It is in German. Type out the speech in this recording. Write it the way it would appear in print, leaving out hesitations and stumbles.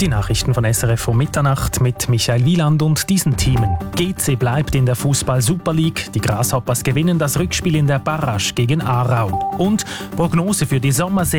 Die Nachrichten von SRF um Mitternacht mit Michael Wieland und diesen Themen. GC bleibt in der Fußball-Super League. Die Grasshoppers gewinnen das Rückspiel in der Barrage gegen Aarau. Und Prognose für die Sommersaison.